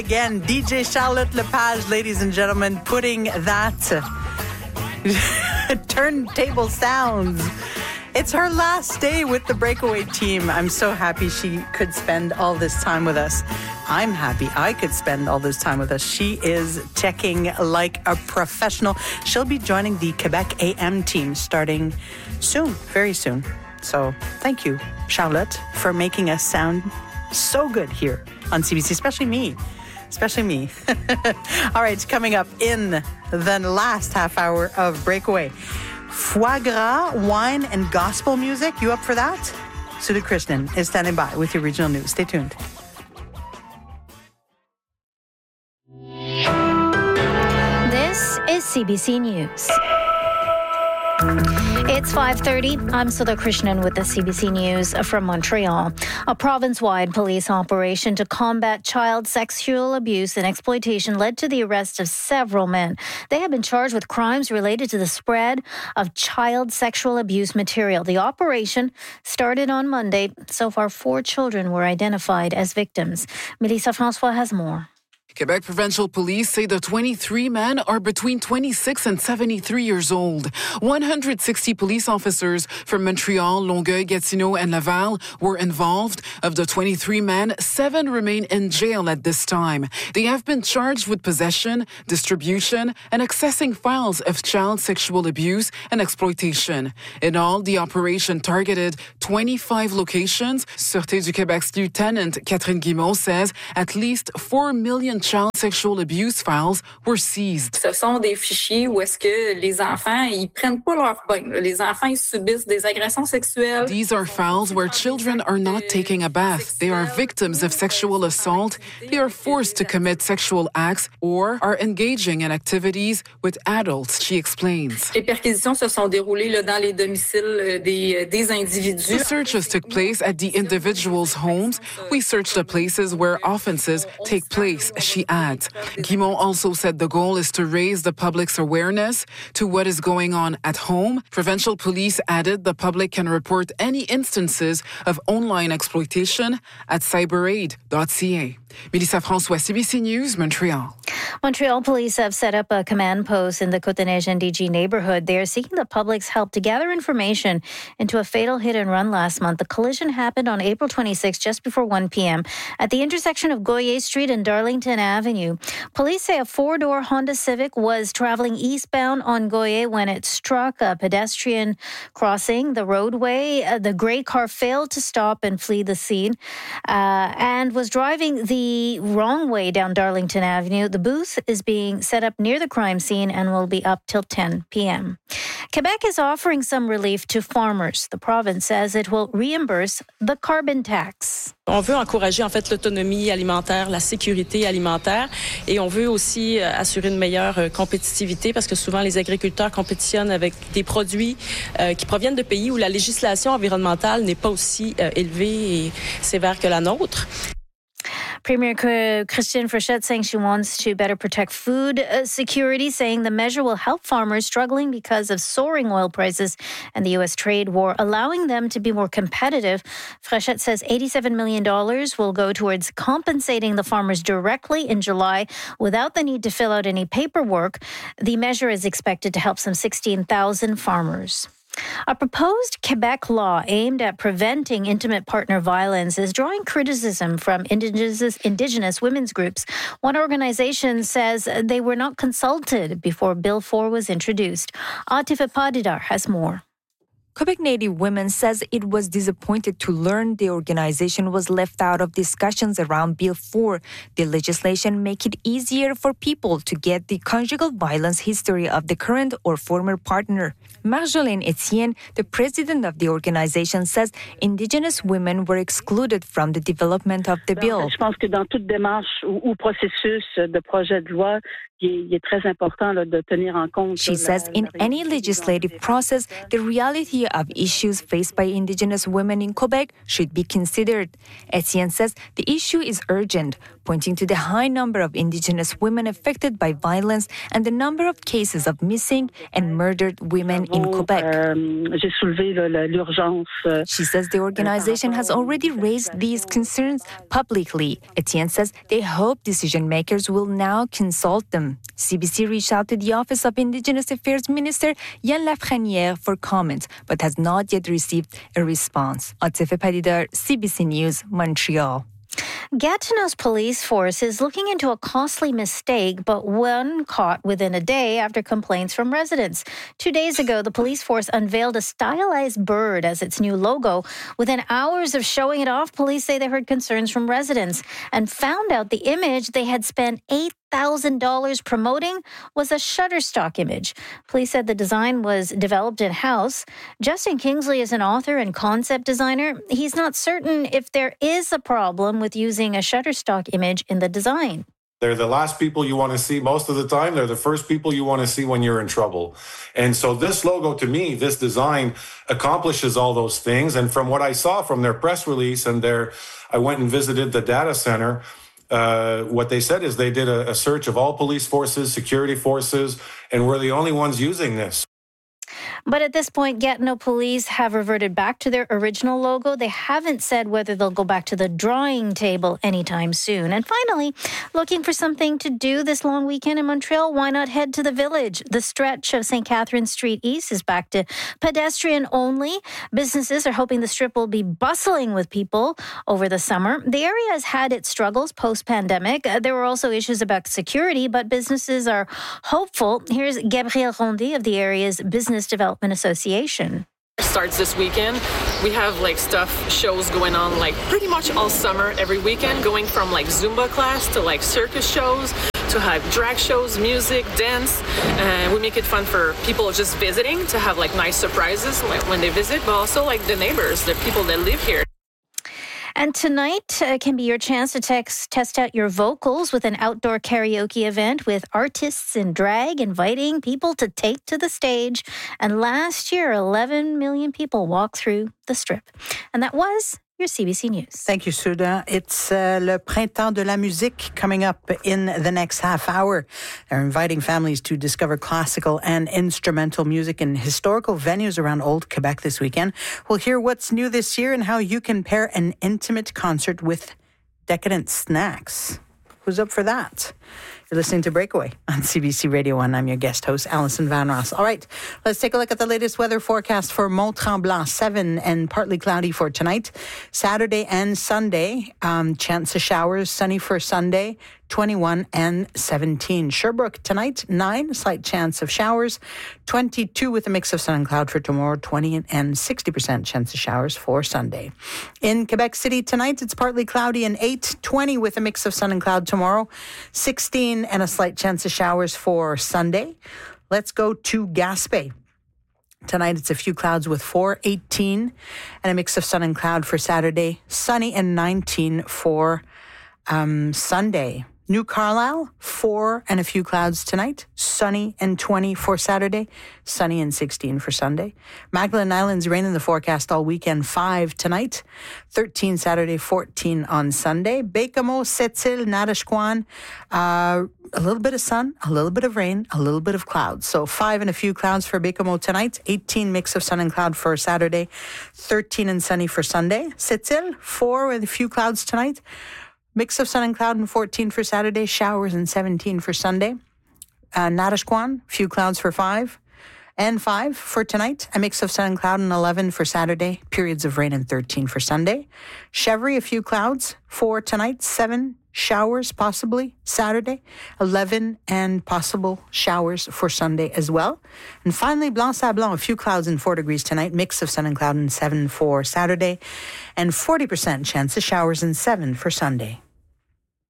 Again, DJ Charlotte Lepage, ladies and gentlemen, putting that turntable sounds. It's her last day with the Breakaway team. I'm so happy she could spend all this time with us. I'm happy I could spend all this time with us. She is teching like a professional. She'll be joining the Quebec AM team starting soon, very soon. So thank you, Charlotte, for making us sound so good here on CBC, especially me. All right, coming up in the last half hour of Breakaway. Foie gras, wine, and gospel music. You up for that? Sudha Krishnan is standing by with your regional news. Stay tuned. This is CBC News. It's 5:30. I'm Sudha Krishnan with the CBC News from Montreal. A province-wide police operation to combat child sexual abuse and exploitation led to the arrest of several men. They have been charged with crimes related to the spread of child sexual abuse material. The operation started on Monday. So far, 4 children were identified as victims. Melissa Francois has more. Quebec Provincial Police say the 23 men are between 26 and 73 years old. 160 police officers from Montreal, Longueuil, Gatineau, and Laval were involved. Of the 23 men, 7 remain in jail at this time. They have been charged with possession, distribution, and accessing files of child sexual abuse and exploitation. In all, the operation targeted 25 locations. Sûreté du Québec's Lieutenant Catherine Guimont says at least 4 million child sexual abuse files were seized. Ce sont des fichiers où est-ce que les enfants, ils prennent pas leur bain. Les enfants, ils subissent des agressions sexuelles. These are files where children are not taking a bath. They are victims of sexual assault. They are forced to commit sexual acts or are engaging in activities with adults, she explains. Les perquisitions se sont déroulées là, dans les domiciles des individus. The searches took place at the individuals' homes. We searched the places where offenses take place, she adds. Guimont also said the goal is to raise the public's awareness to what is going on at home. Provincial police added the public can report any instances of online exploitation at cyberaid.ca. Melissa Francois, CBC News, Montreal. Montreal police have set up a command post in the Côte-des-Neiges neighborhood. They are seeking the public's help to gather information into a fatal hit-and-run last month. The collision happened on April 26, just before 1 p.m. at the intersection of Goyer Street and Darlington Avenue. Police say a 4-door Honda Civic was traveling eastbound on Goyer when it struck a pedestrian crossing the roadway. The gray car failed to stop and flee the scene and was driving the wrong way down Darlington Avenue. The booth is being set up near the crime scene and will be up till 10 p.m. Quebec is offering some relief to farmers. The province says it will reimburse the carbon tax. On veut encourager en fait l'autonomie alimentaire, la sécurité alimentaire et on veut aussi assurer une meilleure compétitivité parce que souvent les agriculteurs compétitionnent avec des produits qui proviennent de pays où la législation environnementale n'est pas aussi élevée et sévère que la nôtre. Premier Christian Frechette saying she wants to better protect food security, saying the measure will help farmers struggling because of soaring oil prices and the U.S. trade war, allowing them to be more competitive. Frechette says $87 million will go towards compensating the farmers directly in July without the need to fill out any paperwork. The measure is expected to help some 16,000 farmers. A proposed Quebec law aimed at preventing intimate partner violence is drawing criticism from Indigenous women's groups. One organization says they were not consulted before Bill 4 was introduced. Atifa Padidar has more. Quebec Native Women says it was disappointed to learn the organization was left out of discussions around Bill 4. The legislation make it easier for people to get the conjugal violence history of the current or former partner. Marjolaine Etienne, the president of the organization, says Indigenous women were excluded from the development of the bill. Je pense que dans toute démarche ou processus de projet de loi, il est très important de tenir en compte. She says in any legislative process, the reality of issues faced by Indigenous women in Quebec should be considered. Etienne says the issue is urgent. pointing to the high number of Indigenous women affected by violence and the number of cases of missing and murdered women in Quebec. She says the organization has already raised these concerns publicly. Etienne says they hope decision makers will now consult them. CBC reached out to the Office of Indigenous Affairs Minister Yann Lafrenière for comment, but has not yet received a response. Atife Padidar, CBC News, Montreal. Gatineau's police force is looking into a costly mistake, but one caught within a day after complaints from residents. 2 days ago, the police force unveiled a stylized bird as its new logo. Within hours of showing it off, police say they heard concerns from residents and found out the image they had spent $8,000 promoting was a Shutterstock image. Police said the design was developed in-house. Justin Kingsley is an author and concept designer. He's not certain if there is a problem with using a Shutterstock image in the design. They're the last people you want to see most of the time. They're the first people you want to see when you're in trouble. And so this logo, to me, this design accomplishes all those things. And from what I saw from their press release I went and visited the data center. What they said is they did a search of all police forces, security forces, and we're the only ones using this. But at this point, Gatineau police have reverted back to their original logo. They haven't said whether they'll go back to the drawing table anytime soon. And finally, looking for something to do this long weekend in Montreal, why not head to the Village? The stretch of St. Catherine Street East is back to pedestrian only. Businesses are hoping the strip will be bustling with people over the summer. The area has had its struggles post-pandemic. There were also issues about security, but businesses are hopeful. Here's Gabrielle Rondy of the area's Business Development Association. Starts this weekend. We have shows going on pretty much all summer, every weekend, going from Zumba class to circus shows, to have drag shows, music, dance. And we make it fun for people just visiting to have nice surprises when they visit, but also the neighbors, the people that live here. And tonight can be your chance to test out your vocals with an outdoor karaoke event with artists in drag inviting people to take to the stage. And last year, 11 million people walked through the strip. And that was your CBC News. Thank you, Suda. It's Le Printemps de la Musique coming up in the next half hour. They're inviting families to discover classical and instrumental music in historical venues around Old Quebec this weekend. We'll hear what's new this year and how you can pair an intimate concert with decadent snacks. Who's up for that? You're listening to Breakaway on CBC Radio 1. I'm your guest host, Alison Van Ross. All right, let's take a look at the latest weather forecast for Mont-Tremblant. 7 and partly cloudy for tonight. Saturday and Sunday, chance of showers, sunny for Sunday, 21 and 17. Sherbrooke tonight, 9, slight chance of showers, 22 with a mix of sun and cloud for tomorrow, 20 and 60% chance of showers for Sunday. In Quebec City tonight, it's partly cloudy and 8, 20 with a mix of sun and cloud tomorrow, 16 and a slight chance of showers for Sunday. Let's go to Gaspé. Tonight, it's a few clouds with 4, 18, and a mix of sun and cloud for Saturday, sunny and 19 for Sunday. New Carlisle, 4 and a few clouds tonight, sunny and 20 for Saturday, sunny and 16 for Sunday. Magdalen Islands, rain in the forecast all weekend, 5 tonight, 13 Saturday, 14 on Sunday. Baie-Comeau, Sept-Îles, Natashquan, a little bit of sun, a little bit of rain, a little bit of clouds. So 5 and a few clouds for Baie-Comeau tonight, 18 mix of sun and cloud for Saturday, 13 and sunny for Sunday. Sept-Îles, 4 with a few clouds tonight, mix of sun and cloud and 14 for Saturday, showers and 17 for Sunday. Natashquan, few clouds for 5 and 5 for tonight. A mix of sun and cloud and 11 for Saturday, periods of rain and 13 for Sunday. Chevry, a few clouds for tonight, 7 showers possibly Saturday, 11 and possible showers for Sunday as well. And finally, Blanc-Sablon, a few clouds and 4 degrees tonight, mix of sun and cloud and 7 for Saturday, and 40% chance of showers and 7 for Sunday.